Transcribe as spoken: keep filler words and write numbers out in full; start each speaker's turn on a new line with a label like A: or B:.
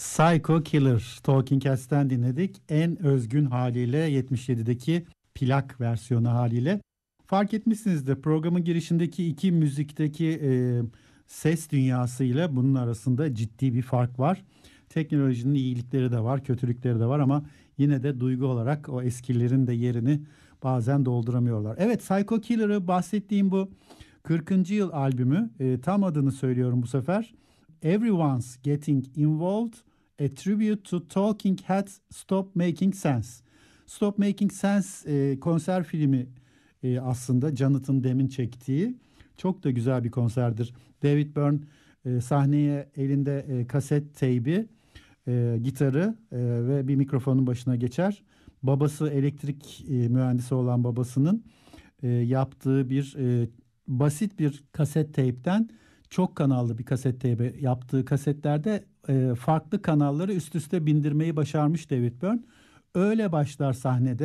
A: Psycho Killer, Talking Heads'ten dinledik. En özgün haliyle, yetmiş yedideki plak versiyonu haliyle. Fark etmişsinizdir, programın girişindeki iki müzikteki e, ses dünyasıyla bunun arasında ciddi bir fark var. Teknolojinin iyilikleri de var, kötülükleri de var ama yine de duygu olarak o eskilerin de yerini bazen dolduramıyorlar. Evet, Psycho Killer'ı bahsettiğim bu kırkıncı yıl albümü, e, tam adını söylüyorum bu sefer. Everyone's Getting Involved, A Tribute to Talking Heads Stop Making Sense. Stop Making Sense e, konser filmi e, aslında Jonathan Demme'in çektiği. Çok da güzel bir konserdir. David Byrne e, sahneye elinde e, kaset teybi, e, gitarı e, ve bir mikrofonun başına geçer. Babası elektrik e, mühendisi olan babasının e, yaptığı bir e, basit bir kaset teypten çok kanallı bir kaset teybe yaptığı kasetlerde e, farklı kanalları üst üste bindirmeyi başarmış David Byrne. Öyle başlar sahnede.